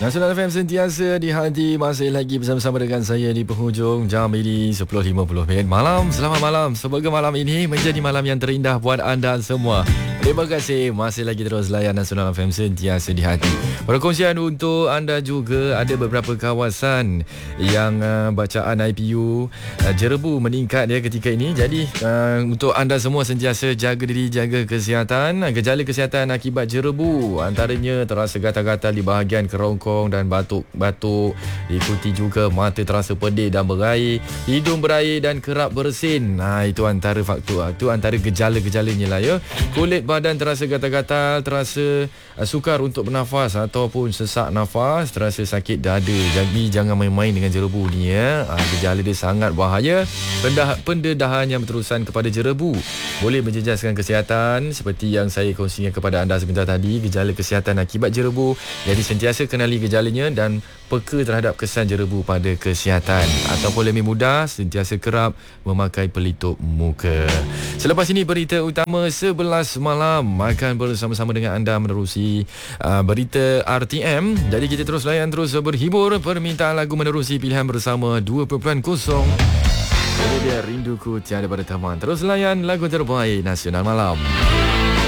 Nasional FM sentiasa di hati. Masih lagi bersama-sama dengan saya di penghujung jam ini 10.50 malam. Selamat malam. Semoga malam ini menjadi malam yang terindah buat anda semua. Terima kasih masih lagi terus layan Nasional FM sentiasa di hati. Perkongsian untuk anda juga, ada beberapa kawasan yang bacaan IPU jerebu meningkat ya ketika ini. Jadi untuk anda semua sentiasa jaga diri, jaga kesihatan. Gejala kesihatan akibat jerebu antaranya terasa gatal-gatal di bahagian kerongkong dan batuk-batuk, diikuti juga mata terasa pedih dan berair, hidung berair dan kerap bersin. Itu antara faktor, itu antara gejala-gejalanya lah ya. Kulit badan terasa gatal-gatal, terasa sukar untuk bernafas ataupun sesak nafas, terasa sakit dada. Jadi jangan main-main dengan jerebu ni ya. Gejala dia sangat bahaya. Pendedahan yang berterusan kepada jerebu boleh menjejaskan kesihatan seperti yang saya kongsikan kepada anda sebentar tadi. Gejala kesihatan akibat jerebu, jadi sentiasa kenali gejalanya dan peka terhadap kesan jerebu pada kesihatan. Ataupun lebih mudah, sentiasa kerap memakai pelitup muka. Selepas ini berita utama 11 malam akan bersama-sama dengan anda menerusi berita RTM. Jadi kita terus layan, terus berhibur. Permintaan lagu menerusi pilihan bersama 2.0. Ini dia Rinduku Tiada Pada Taman. Terus layan lagu terbaik Nasional Malam.